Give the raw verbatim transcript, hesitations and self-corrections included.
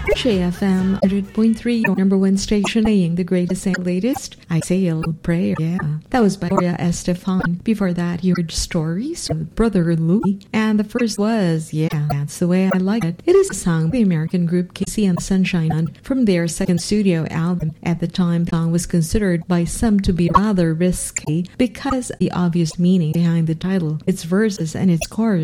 J F M one hundred point three, your number one station, playing the greatest and latest. I Say a Little Prayer, yeah. That was by Gloria Estefan. Before that, you heard Stories with Brother Louie. And the first was, yeah, That's the Way I Like It. It is a song by the American group Casey and the Sunshine Band from their second studio album. At the time, the song was considered by some to be rather risky because of the obvious meaning behind the title, its verses and its chorus